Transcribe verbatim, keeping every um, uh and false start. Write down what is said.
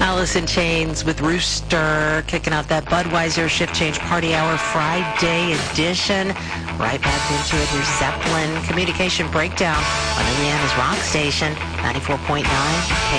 Alice in Chains with Rooster, kicking out that Budweiser Shift Change Party Hour Friday edition. Right back into it. Here's Zeppelin Communication Breakdown on Indiana's Rock Station, ninety-four point nine.